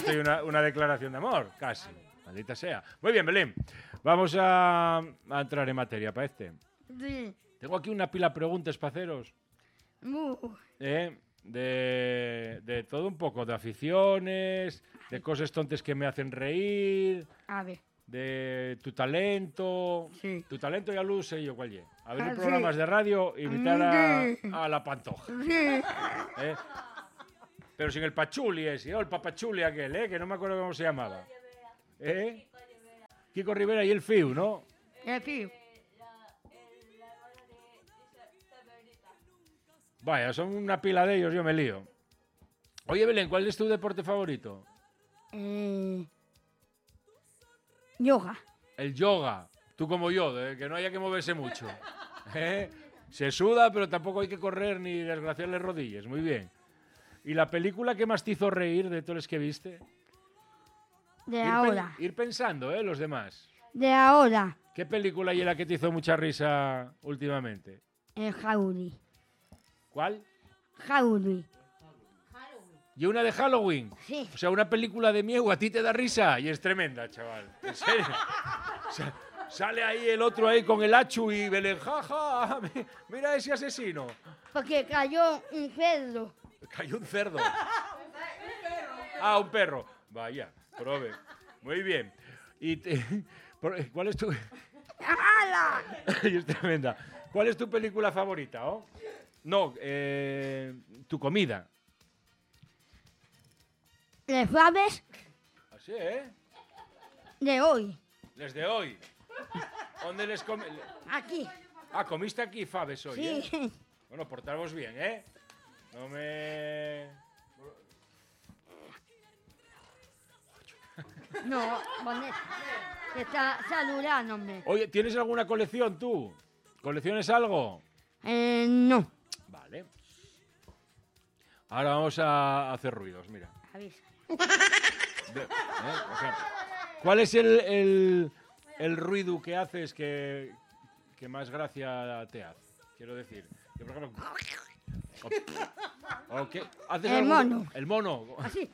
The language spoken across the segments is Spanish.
esto y una declaración de amor, casi. Maldita sea. Muy bien, Belén. Vamos a entrar en materia para este. Sí. Tengo aquí una pila de preguntas para haceros. De todo un poco, de aficiones, de cosas tontas que me hacen reír, A ver. de tu talento. Sí. Tu talento ya lo sé yo cuál es. Abrir Sí. programas de radio e imitar a la Pantoja. Sí. ¿Eh? Pero sin el pachuli ese, el papachuli aquel, que no me acuerdo cómo se llamaba. Kiko Rivera y el Fiu, ¿no? El Fiu. Vaya, son una pila de ellos, yo me lío. Oye, Belén, ¿cuál es tu deporte favorito? Yoga. El yoga. Tú como yo, que no haya que moverse mucho. Se suda, pero tampoco hay que correr ni desgraciarle rodillas. Muy bien. ¿Y la película que más te hizo reír de todos los que viste? De ahora. Ir pensando, los demás. De ahora. ¿Qué película y la que te hizo mucha risa últimamente? El Halloween. ¿Cuál? Halloween. ¿Y una de Halloween? Sí. O sea, una película de miedo, ¿a ti te da risa? Y es tremenda, chaval. ¿En serio? O sea, sale ahí el otro ahí con el hachu y Belén, jaja, mira ese asesino. Porque cayó un cerdo. Cayó un cerdo. Un perro. Vaya, prove. Muy bien. ¿Cuál es tu...? ¡Hala! Es tremenda. ¿Cuál es tu película favorita, oh? No, tu comida. ¿Les faves? Así, De hoy. Desde hoy. ¿Dónde les comes? Aquí. Comiste aquí faves hoy, Sí. Bueno, portaros bien, No me... No, Bonet. Que está saludándome. Oye, ¿tienes alguna colección tú? ¿Colecciones algo? No. Vale. Ahora vamos a hacer ruidos, mira. Avisa. O sea, ¿cuál es el ruido que haces que más gracia te hace? Quiero decir, que por ejemplo... ¿Haces El mono. El mono. Así.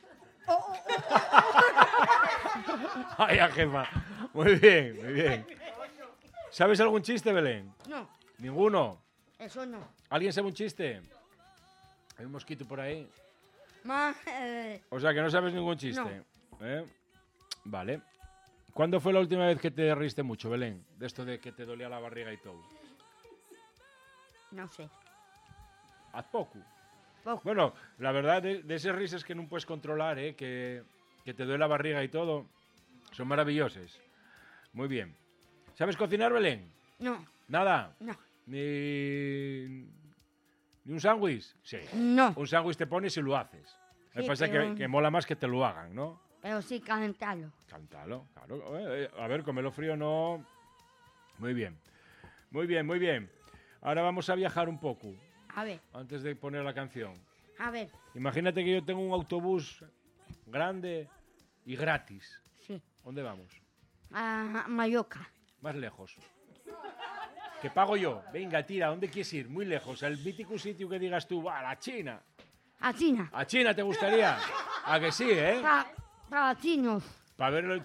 Vaya, jefa. Muy bien, muy bien. ¿Sabes algún chiste, Belén? No, ¿Ninguno? eso no. ¿Alguien sabe un chiste? Hay un mosquito por ahí. Más, O sea, que no sabes ningún chiste. Vale. ¿Cuándo fue la última vez que te reíste mucho, Belén? De esto de que te dolía la barriga y todo. no sé. Haz poco. Poco. Bueno, la verdad, de esas risas que no puedes controlar, que te duele la barriga y todo, son maravillosas. Muy bien. ¿Sabes cocinar, Belén? No, ¿Nada? no, ¿Ni un sándwich? Sí. no. Un sándwich te pones y lo haces. Me Sí, pasa pero- que mola más que te lo hagan, ¿no? Pero sí calentarlo. Cántalo, claro. A ver, comelo frío no... Muy bien. Muy bien, muy bien. Ahora vamos a viajar un poco, A ver, antes de poner la canción. a ver. Imagínate que yo tengo un autobús grande y gratis. Sí. ¿Dónde vamos? A Mallorca. Más lejos. ¿Qué pago yo? Venga, tira, ¿dónde quieres ir? Muy lejos. El mítico sitio que digas tú, va, a la China. A China. ¿A China te gustaría? ¿A que sí, Para chinos. Para ver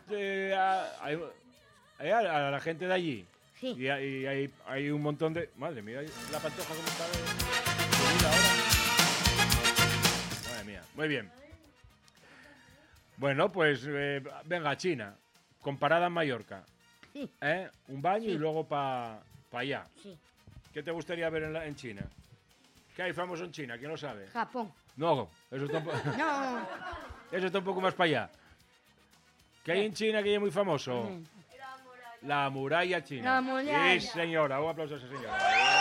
a la gente de allí. Sí. Y hay un montón de... Madre mía, la Pantoja cómo está subida ahora. Madre mía, muy bien. Bueno, pues venga, China, con parada en Mallorca. Sí. Un baño Sí. y luego para allá. Sí. ¿Qué te gustaría ver en China? ¿Qué hay famoso en China? ¿Quién lo sabe? Japón. No, eso está, No. eso está un poco más para allá. ¿Qué hay en China que es muy famoso? La muralla china. La muralla. Sí, señora. Un aplauso a esa señora.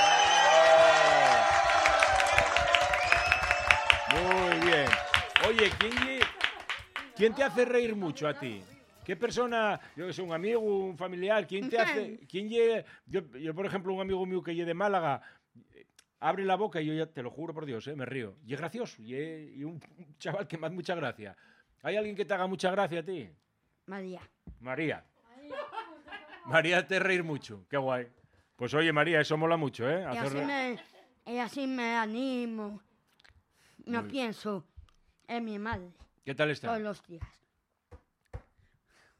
Muy bien. Oye, ¿quién te hace reír mucho a ti? ¿Qué persona, yo que sé, un amigo, un familiar, quién te hace... Yo, por ejemplo, un amigo mío que llegue de Málaga, abre la boca y yo ya, te lo juro por Dios, me río. Y es gracioso. Y un chaval que me hace mucha gracia. ¿Hay alguien que te haga mucha gracia a ti? María. María. María te reír mucho. Qué guay. Pues oye, María, eso mola mucho, ¿eh? Y así me animo. No Muy- pienso en mi madre ¿Qué tal está? todos los días.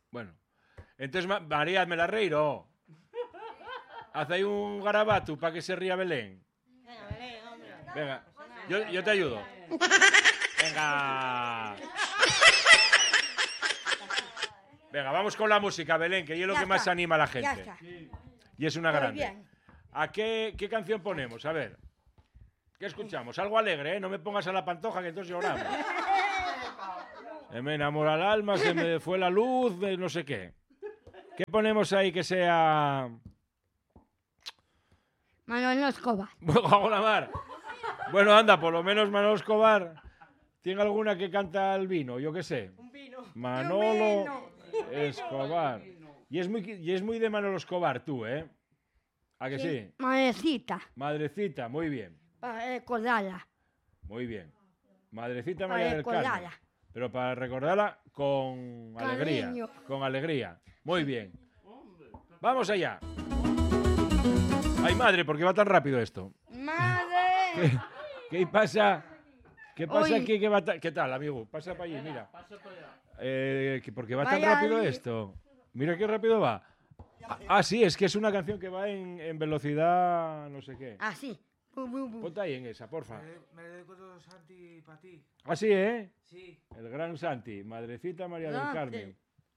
Bueno. Entonces, María, hazme la reiro. Haz ahí un garabato para que se ría Belén. Venga, Belén, hombre. Venga, yo te ayudo. Venga. Venga, vamos con la música, Belén, que es lo Ya que más está, anima a la Ya gente. está. Y es una Muy grande. bien. ¿A qué canción ponemos? A ver. ¿Qué escuchamos? Algo alegre, ¿eh? No me pongas a la Pantoja, que entonces lloramos. Se me enamora el alma, se me fue la luz, no sé qué. ¿Qué ponemos ahí que sea...? Manolo Escobar. ¡Hago la mar! Bueno, anda, por lo menos Manolo Escobar tiene alguna que canta al vino, yo qué sé. Un vino. Manolo Escobar. Y es muy de Manolo Escobar, tú, ¿eh? ¿A que sí? Madrecita. Madrecita, muy bien. Para recordarla. Muy bien. Madrecita Para María del Carmen. recordarla. Pero para recordarla con alegría. Cariño. Con alegría. Muy bien. Vamos allá. Ay, madre, ¿por qué va tan rápido esto? ¡Madre! ¿Qué pasa? ¿Qué pasa Uy. aquí? ¿Qué tal, amigo? Pasa para allí, mira. ¿Por qué va tan Vaya rápido ahí. esto? Mira qué rápido va. Ah, sí, es que es una canción que va en velocidad no sé qué. Así. Bu, bu, bu. Ponte ahí en esa, porfa. Me dedico todo, Santi, para ti. Ah, sí, ¿eh? Sí. El gran Santi, Madrecita María del Santi. Carmen.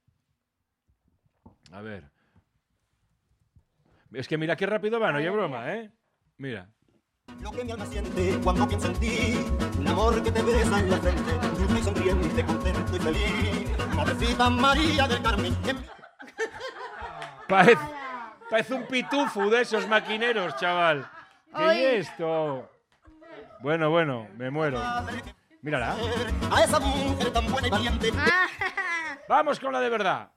A ver. Es que mira qué rápido va, no hay broma, ¿eh? Mira. Lo que mi alma siente cuando pienso en ti, un amor que te besa en la frente, dulce y sonriente, contento y feliz. Madrecita María del Carmen. Parece un pitufo de esos maquineros, chaval. ¿Qué Oye. es esto? Bueno, me muero. Mírala. A esa mujer tan buena y valiente. Ah, Vamos con la de verdad.